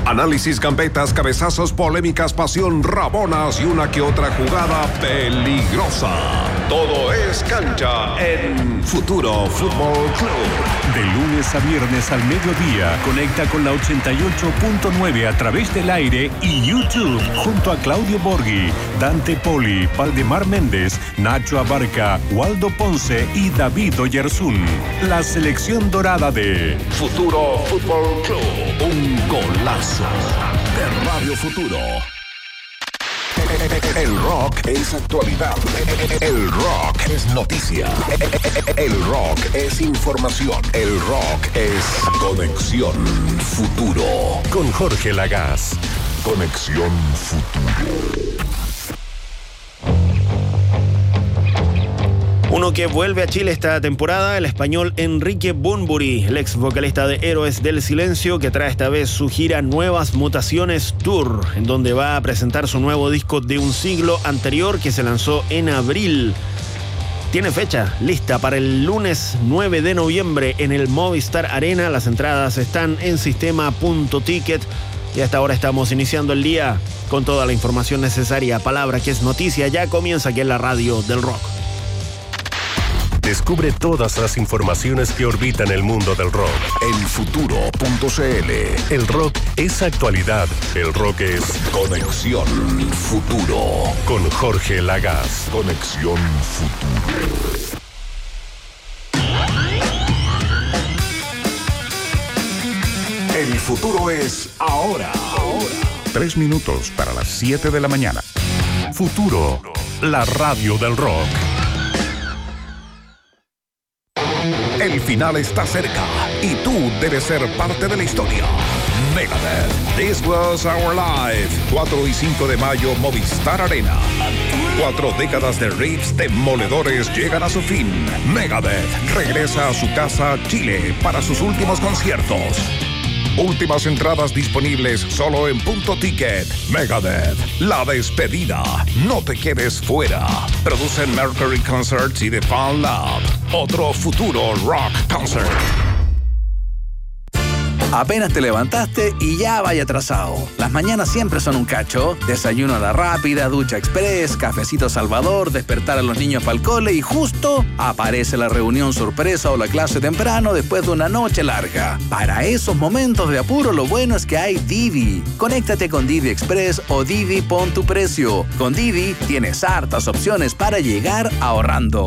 Análisis, gambetas, cabezazos, polémicas, pasión, rabonas y una que otra jugada peligrosa. Todo es cancha en Futuro Fútbol Club. De lunes a viernes al mediodía, conecta con la 88.9 a través del aire y YouTube, junto a Claudio Borghi, Dante Poli, Valdemar Méndez, Nacho Abarca, Waldo Ponce y David Oyarzún. La selección dorada de Futuro Fútbol Club. Un golazo de Radio Futuro. El rock es actualidad. El rock es noticia. El rock es información. El rock es Conexión Futuro. con Jorge Lagaz. Conexión Futuro. Uno que vuelve a Chile esta temporada, el español Enrique Bunbury, el ex vocalista de Héroes del Silencio, que trae esta vez su gira Nuevas Mutaciones Tour, en donde va a presentar su nuevo disco de un siglo anterior que se lanzó en abril. Tiene fecha lista para el lunes 9 de noviembre en el Movistar Arena. Las entradas están en sistema.ticket y hasta ahora estamos iniciando el día con toda la información necesaria. Palabra que es noticia, ya comienza aquí en la radio del rock. Descubre todas las informaciones que orbitan el mundo del rock. En futuro.cl. El rock es actualidad. El rock es Conexión Futuro. con Jorge Lagaz. Conexión Futuro. El futuro es ahora. 3 minutos para las 7 de la mañana. Futuro, la radio del rock. El final está cerca y tú debes ser parte de la historia. Megadeth, This Was Our Life. 4 y 5 de mayo, Movistar Arena. 4 décadas de riffs demoledores llegan a su fin. Megadeth regresa a su casa, Chile, para sus últimos conciertos. Últimas entradas disponibles solo en Punto Ticket. Megadeth, la despedida. No te quedes fuera. Producen Mercury Concerts y The Fan Lab. Otro futuro rock concert. Apenas te levantaste y ya vaya atrasado. Las mañanas siempre son un cacho. Desayuno a la rápida, ducha express, cafecito Salvador, despertar a los niños para el cole y justo aparece la reunión sorpresa o la clase temprano después de una noche larga. Para esos momentos de apuro, lo bueno es que hay Didi. Conéctate con Didi Express o Didi Pon tu Precio. Con Didi tienes hartas opciones para llegar ahorrando.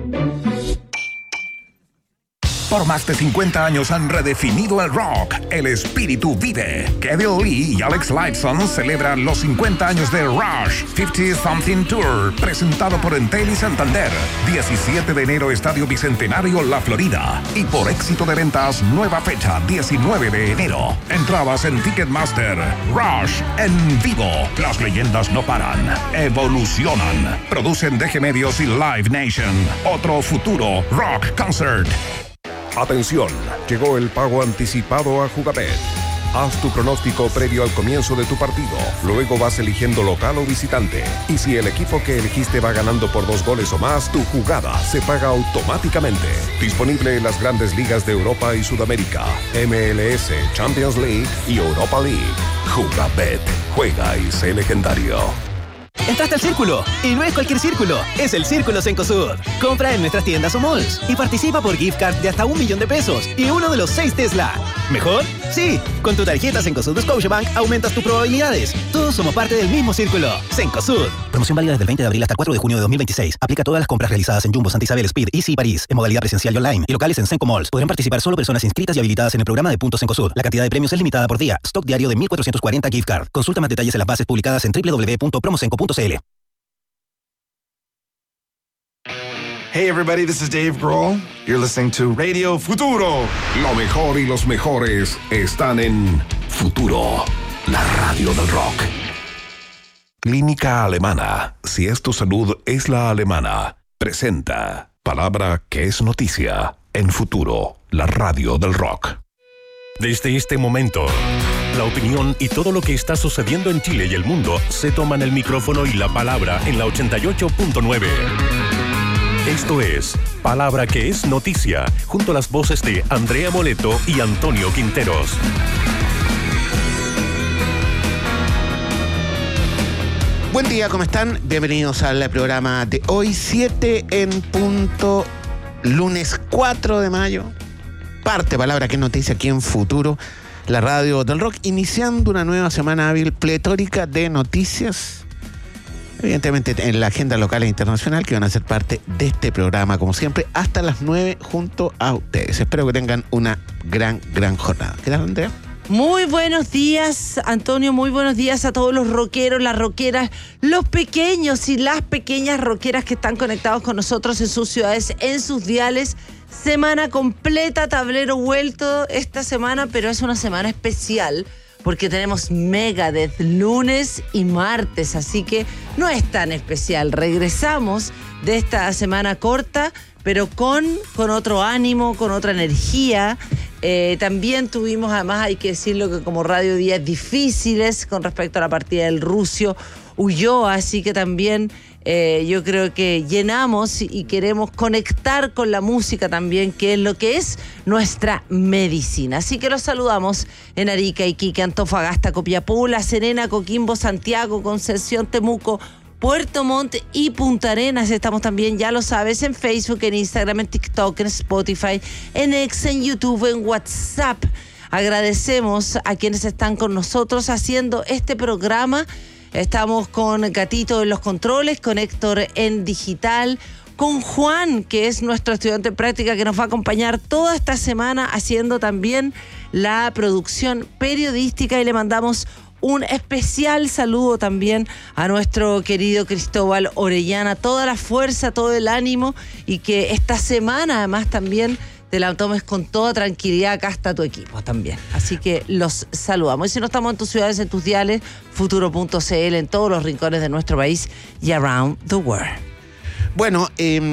Por más de 50 años han redefinido el rock. El espíritu vive. Kevin Lee y Alex Lifeson celebran los 50 años de Rush 50 Something Tour, presentado por Entel y Santander. 17 de enero, Estadio Bicentenario, La Florida. Y por éxito de ventas, nueva fecha, 19 de enero. Entradas en Ticketmaster. Rush en vivo. Las leyendas no paran. Evolucionan. Producen DG Medios y Live Nation. Otro futuro rock concert. Atención, llegó el pago anticipado a Jugabet. Haz tu pronóstico previo al comienzo de tu partido. Luego vas eligiendo local o visitante. Y si el equipo que elegiste va ganando por 2 goles o más, tu jugada se paga automáticamente. Disponible en las grandes ligas de Europa y Sudamérica, MLS, Champions League y Europa League. Jugabet. Juega y sé legendario. Entraste al Círculo, y no es cualquier círculo, es el Círculo Cencosud. Compra en nuestras tiendas o malls y participa por gift card de hasta $1.000.000 y uno de los 6 Tesla. ¿Mejor? Sí, con tu tarjeta Cencosud Scotiabank aumentas tus probabilidades. Todos somos parte del mismo Círculo. Cencosud. Promoción válida desde el 20 de abril hasta 4 de junio de 2026. Aplica a todas las compras realizadas en Jumbo, Santa Isabel, Speed, Easy y París, en modalidad presencial y online, y locales en Cenco Malls. Podrán participar solo personas inscritas y habilitadas en el programa de Puntos Cencosud. La cantidad de premios es limitada por día. Stock diario de 1.440 gift card. Consulta más detalles en las bases publicadas en www.promocenco.cl. Hey everybody, this is Dave Grohl. You're listening to Radio Futuro. Lo mejor y los mejores están en Futuro, la radio del rock. Clínica Alemana. Si es tu salud, es la alemana. Presenta Palabra que es noticia en Futuro, la radio del rock. Desde este momento, la opinión y todo lo que está sucediendo en Chile y el mundo se toman el micrófono y la palabra en la 88.9. Esto es Palabra que es noticia, junto a las voces de Andrea Moleto y Antonio Quinteros. Buen día, ¿cómo están? Bienvenidos al programa de hoy, 7 en punto, lunes 4 de mayo. Parte palabra que es noticia aquí en Futuro, la radio del rock, iniciando una nueva semana hábil pletórica de noticias, evidentemente en la agenda local e internacional, que van a ser parte de este programa, como siempre, hasta las 9 junto a ustedes. Espero que tengan una gran jornada. ¿Qué tal, Andrea? Muy buenos días, Antonio, muy buenos días a todos los rockeros, las rockeras, los pequeños y las pequeñas rockeras que están conectados con nosotros en sus ciudades, en sus diales. Semana completa, tablero vuelto esta semana, pero es una semana especial porque tenemos Megadeth lunes y martes, así que no es tan especial. Regresamos de esta semana corta, pero con otro ánimo, con otra energía. También tuvimos, además hay que decirlo, que como radio días difíciles con respecto a la partida del Rusio Ulloa, así que también yo creo que llenamos y queremos conectar con la música también, que es lo que es nuestra medicina. Así que los saludamos en Arica, Iquique, Antofagasta, Copiapó, La Serena, Coquimbo, Santiago, Concepción, Temuco, Puerto Montt y Punta Arenas. Estamos también, ya lo sabes, en Facebook, en Instagram, en TikTok, en Spotify, en X, en YouTube, en WhatsApp. Agradecemos a quienes están con nosotros haciendo este programa. Estamos con Gatito en los controles, con Héctor en digital, con Juan, que es nuestro estudiante en práctica, que nos va a acompañar toda esta semana haciendo también la producción periodística, y le mandamos un especial saludo también a nuestro querido Cristóbal Orellana, toda la fuerza, todo el ánimo, y que esta semana además también te la tomes con toda tranquilidad. Acá está tu equipo también, así que los saludamos. Y si no estamos en tus ciudades, en tus diales, futuro.cl, en todos los rincones de nuestro país y around the world. Bueno,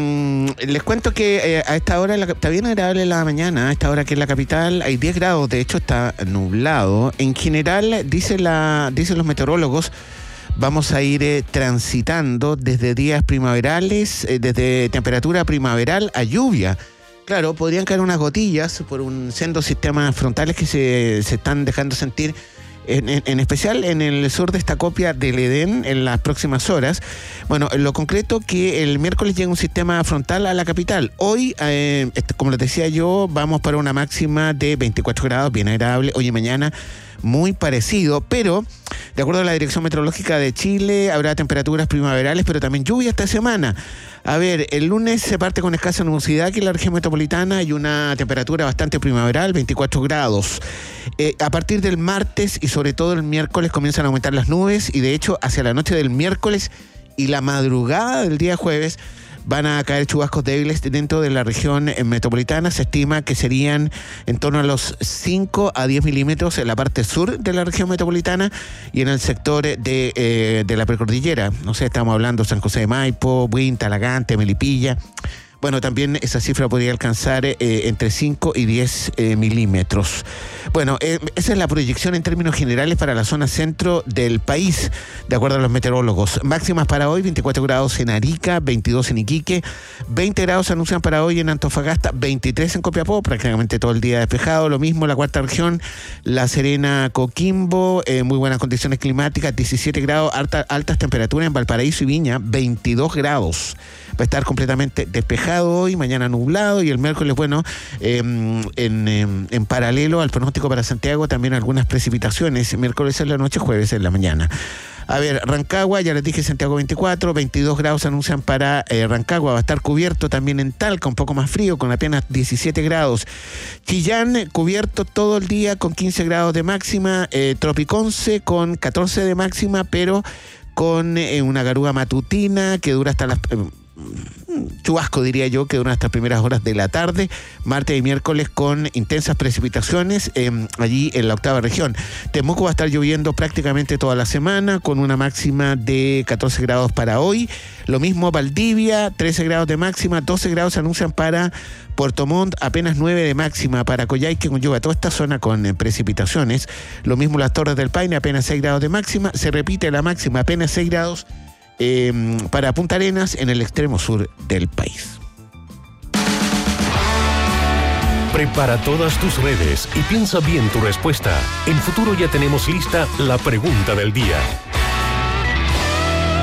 les cuento que a esta hora está bien agradable la mañana. A esta hora que en la capital hay 10 grados, de hecho está nublado. En general, dicen los meteorólogos, vamos a ir transitando desde días primaverales, desde temperatura primaveral a lluvia. Claro, podrían caer unas gotillas por un sendo sistemas frontales que se están dejando sentir, en especial en el sur de esta copia del Edén en las próximas horas. Bueno, en lo concreto, que el miércoles llega un sistema frontal a la capital. Hoy, como les decía yo, vamos para una máxima de 24 grados, bien agradable. Hoy y mañana muy parecido, pero de acuerdo a la Dirección Meteorológica de Chile, habrá temperaturas primaverales, pero también lluvia esta semana. A ver, el lunes se parte con escasa nubosidad aquí en la región metropolitana y una temperatura bastante primaveral, 24 grados. A partir del martes y sobre todo el miércoles comienzan a aumentar las nubes, y de hecho hacia la noche del miércoles y la madrugada del día jueves van a caer chubascos débiles dentro de la región metropolitana. Se estima que serían en torno a los 5 a 10 milímetros en la parte sur de la región metropolitana y en el sector de la precordillera. No sé, estamos hablando de San José de Maipo, Buin, Talagante, Melipilla. Bueno, también esa cifra podría alcanzar entre 5 y 10 milímetros. Bueno, esa es la proyección en términos generales para la zona centro del país, de acuerdo a los meteorólogos. Máximas para hoy, 24 grados en Arica, 22 en Iquique, 20 grados se anuncian para hoy en Antofagasta, 23 en Copiapó, prácticamente todo el día despejado. Lo mismo la cuarta región, La Serena, Coquimbo, muy buenas condiciones climáticas, 17 grados, altas temperaturas en Valparaíso y Viña, 22 grados. Va a estar completamente despejado hoy, mañana nublado, y el miércoles, bueno, en paralelo al pronóstico para Santiago, también algunas precipitaciones, miércoles en la noche, jueves en la mañana. A ver, Rancagua, ya les dije, Santiago 24, 22 grados se anuncian para Rancagua. Va a estar cubierto también en Talca, un poco más frío, con apenas 17 grados. Chillán, cubierto todo el día con 15 grados de máxima. Tropiconce con 14 de máxima, pero con una garúa matutina que dura hasta las... chubasco, diría yo, que dura hasta las primeras horas de la tarde, martes y miércoles con intensas precipitaciones allí en la octava región. Temuco va a estar lloviendo prácticamente toda la semana, con una máxima de 14 grados para hoy. Lo mismo Valdivia, 13 grados de máxima, 12 grados se anuncian para Puerto Montt, apenas 9 de máxima para Coyhaique, con lluvia, toda esta zona con precipitaciones. Lo mismo las Torres del Paine, apenas 6 grados de máxima, se repite la máxima, apenas 6 grados para Punta Arenas, en el extremo sur del país. Prepara todas tus redes y piensa bien tu respuesta. En Futuro ya tenemos lista la pregunta del día.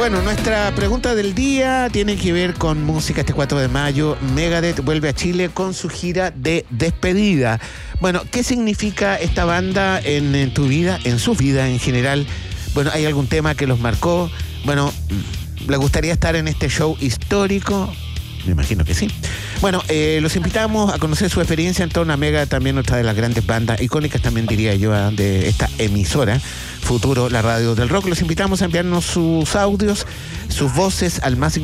Bueno, nuestra pregunta del día tiene que ver con música. Este 4 de mayo, Megadeth vuelve a Chile con su gira de despedida. Bueno, ¿qué significa esta banda en tu vida, en su vida en general? Bueno, ¿hay algún tema que los marcó? Bueno, ¿les gustaría estar en este show histórico? Me imagino que sí. Bueno, los invitamos a conocer su experiencia en torno a Megadeth, también otra de las grandes bandas icónicas, también diría yo, de esta emisora Futuro, la radio del rock. Los invitamos a enviarnos sus audios, sus voces al más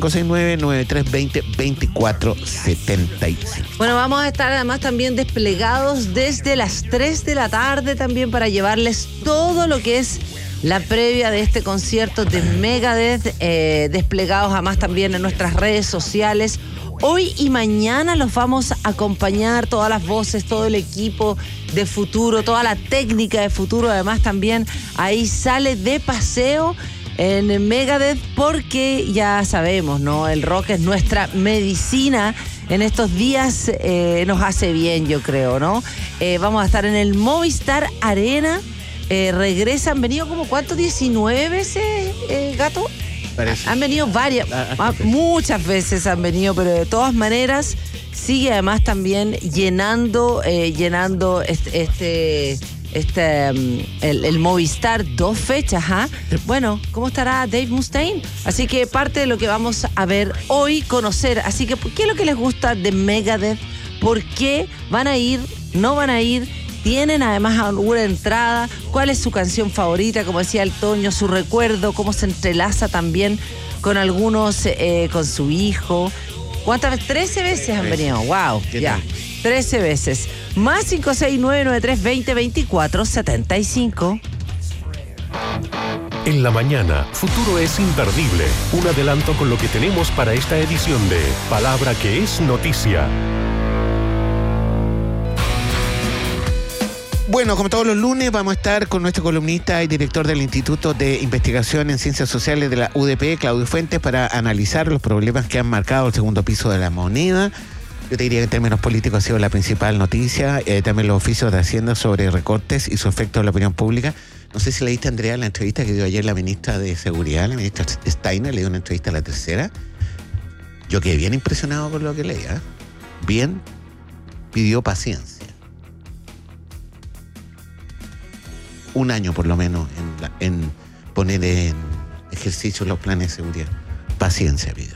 569-9320-2475. Bueno, vamos a estar además también desplegados desde las 3 de la tarde también para llevarles todo lo que es la previa de este concierto de Megadeth, desplegados además también en nuestras redes sociales. Hoy y mañana los vamos a acompañar, todas las voces, todo el equipo de Futuro, toda la técnica de Futuro, además también ahí sale de paseo en Megadeth, porque ya sabemos, ¿no? El rock es nuestra medicina. En estos días nos hace bien, yo creo, ¿no? Vamos a estar en el Movistar Arena. Regresan, venido como ¿cuánto? 19 veces, Gato. Parece. Han venido muchas veces han venido, pero de todas maneras sigue además también llenando el Movistar 2 fechas, ¿ah? Bueno, ¿cómo estará Dave Mustaine? Así que parte de lo que vamos a ver hoy, conocer. Así que, ¿qué es lo que les gusta de Megadeth? ¿Por qué van a ir? ¿No van a ir? ¿Tienen además alguna entrada? ¿Cuál es su canción favorita? Como decía el Toño, su recuerdo, cómo se entrelaza también con algunos, con su hijo. ¿Cuántas veces? 13 veces han venido. ¡Wow! Ya. 13 veces. Más 569-9320-2475. En la mañana, Futuro es imperdible. Un adelanto con lo que tenemos para esta edición de Palabra que es Noticia. Bueno, como todos los lunes, vamos a estar con nuestro columnista y director del Instituto de Investigación en Ciencias Sociales de la UDP, Claudio Fuentes, para analizar los problemas que han marcado el segundo piso de la moneda. Yo te diría que en términos políticos ha sido la principal noticia, también los oficios de Hacienda sobre recortes y su efecto en la opinión pública. No sé si leíste, Andrea, la entrevista que dio ayer la ministra de Seguridad, la ministra Steiner, le dio una entrevista a La Tercera. Yo quedé bien impresionado con lo que leía. Bien, pidió paciencia. Un año por lo menos en poner en ejercicio los planes de seguridad. Paciencia, pido.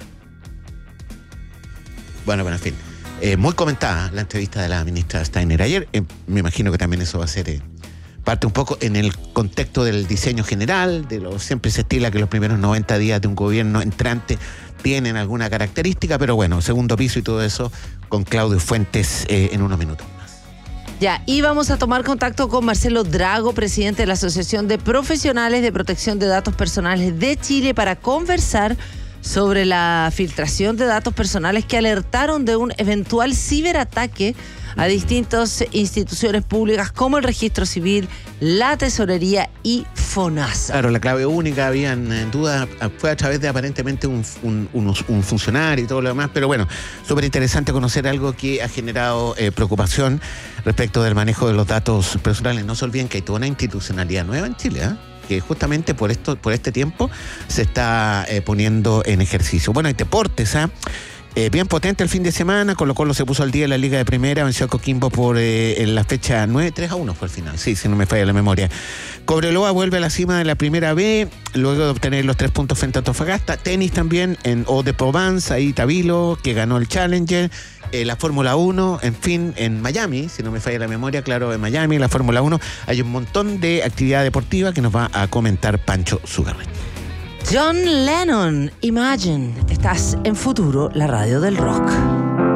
Bueno, en fin. Muy comentada la entrevista de la ministra Steiner ayer. Me imagino que también eso va a ser parte un poco en el contexto del diseño general, siempre se estila que los primeros 90 días de un gobierno entrante tienen alguna característica, pero bueno, segundo piso y todo eso con Claudio Fuentes en unos minutos. Ya, y vamos a tomar contacto con Marcelo Drago, presidente de la Asociación de Profesionales de Protección de Datos Personales de Chile, para conversar sobre la filtración de datos personales que alertaron de un eventual ciberataque a distintas instituciones públicas como el Registro Civil, la Tesorería y FONASA. Claro, la clave única, habían dudas, fue a través de aparentemente un funcionario y todo lo demás, pero bueno, súper interesante conocer algo que ha generado preocupación respecto del manejo de los datos personales. No se olviden que hay toda una institucionalidad nueva en Chile, que justamente por este tiempo se está poniendo en ejercicio. Bueno, hay deportes, bien potente el fin de semana. Colo-Colo se puso al día en la Liga de Primera, venció a Coquimbo en la fecha 9-3-1 fue el final, sí, si no me falla la memoria. Cobreloa vuelve a la cima de la Primera B, luego de obtener los 3 puntos frente a Antofagasta. Tenis también en Eau de Provence, ahí Tabilo, que ganó el Challenger. La Fórmula 1, en fin, en Miami, si no me falla la memoria, claro, en Miami, la Fórmula 1, hay un montón de actividad deportiva que nos va a comentar Pancho Zugarret. John Lennon, Imagine. Estás en Futuro, la radio del rock.